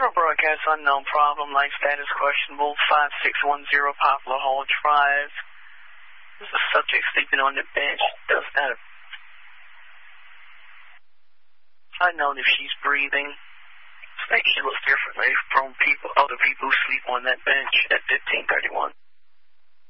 Federal broadcast unknown problem, light status questionable, 5610 Poplar Hall Drive. There's a subject sleeping on the bench. Does that unknown if she's breathing. I think she looks differently from other people who sleep on that bench at 1531.